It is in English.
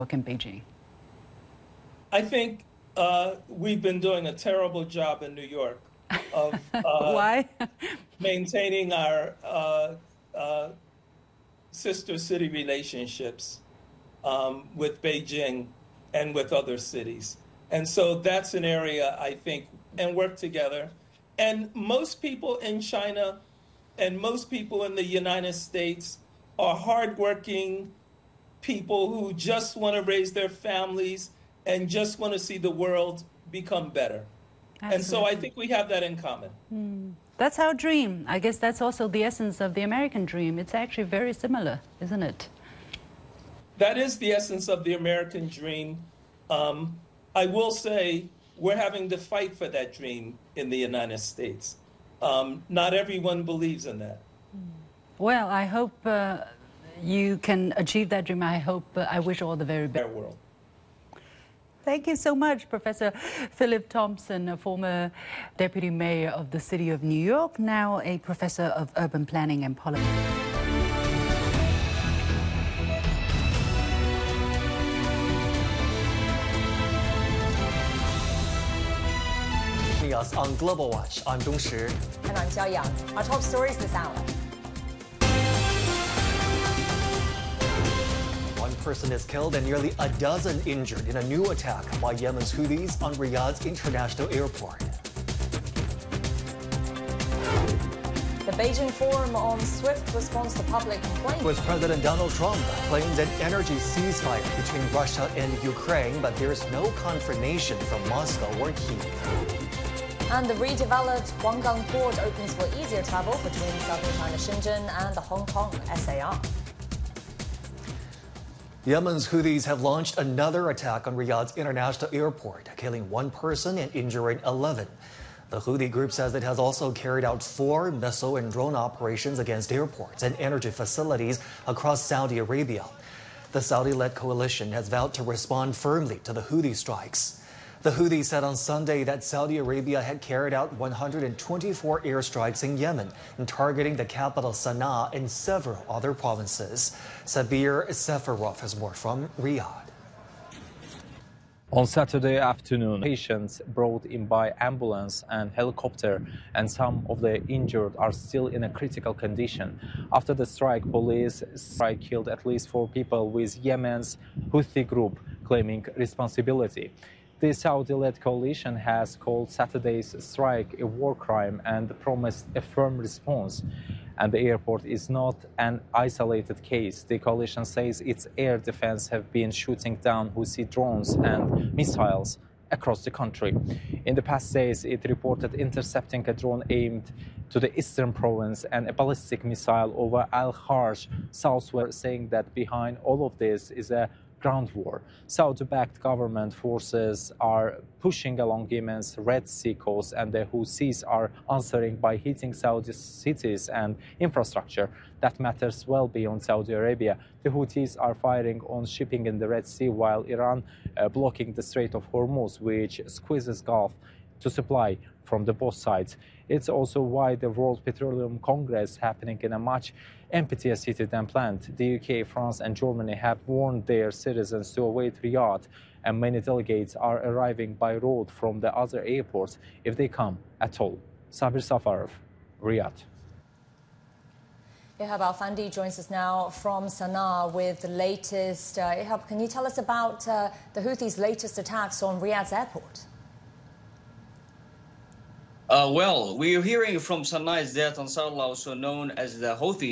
in Beijing? I think we've been doing a terrible job in New York of Why? maintaining our sister city relationships with Beijing and with other cities. And so that's an area I think, and work together. And most people in China and most people in the United States are hardworking people who just want to raise their families and just want to see the world become better. Absolutely. And so I think we have that in common. That's our dream. I guess that's also the essence of the American dream. It's actually very similar, isn't it? That is the essence of the American dream. I will say we're having to fight for that dream in the United States. Not everyone believes in that. Well, I hope you can achieve that dream. I wish all the very best. World. Thank you so much, Professor Philip Thompson, a former deputy mayor of the city of New York, now a professor of urban planning and policy. Us on Global Watch. I'm Dong Shi. And I'm Jia Yang. Our top stories this hour. One person is killed and nearly a dozen injured in a new attack by Yemen's Houthis on Riyadh's international airport. The Beijing Forum on swift response to public complaints. With President Donald Trump claims an energy ceasefire between Russia and Ukraine, but there's no confirmation from Moscow or Kyiv. And the redeveloped Guanggang port opens for easier travel between southern China Shenzhen and the Hong Kong SAR. Yemen's Houthis have launched another attack on Riyadh's international airport, killing one person and injuring 11. The Houthi group says it has also carried out 4 missile and drone operations against airports and energy facilities across Saudi Arabia. The Saudi-led coalition has vowed to respond firmly to the Houthi strikes. The Houthis said on Sunday that Saudi Arabia had carried out 124 airstrikes in Yemen, targeting the capital Sana'a and several other provinces. Sabir Seferov has more from Riyadh. On Saturday afternoon, patients brought in by ambulance and helicopter, and some of the injured are still in a critical condition. After the strike, police killed at least 4 people, with Yemen's Houthi group claiming responsibility. The Saudi-led coalition has called Saturday's strike a war crime and promised a firm response. And the airport is not an isolated case. The coalition says its air defense have been shooting down Houthi drones and missiles across the country. In the past days, it reported intercepting a drone aimed to the eastern province and a ballistic missile over Al-Kharj southwest, saying that behind all of this is a ground war. Saudi-backed government forces are pushing along Yemen's Red Sea coast, and the Houthis are answering by hitting Saudi cities and infrastructure that matters well beyond Saudi Arabia. The Houthis are firing on shipping in the Red Sea, while Iran blocking the Strait of Hormuz, which squeezes Gulf to supply from the both sides. It's also why the World Petroleum Congress happening in a much emptier city than planned. The UK, France and Germany have warned their citizens to await Riyadh, and many delegates are arriving by road from the other airports if they come at all. Sabir Safarov, Riyadh. Ihab Alfandi joins us now from Sana'a with the latest. Ihab, can you tell us about the Houthis' latest attacks on Riyadh's airport? Well, we are hearing from Sana'a that Ansarullah, also known as the Houthis,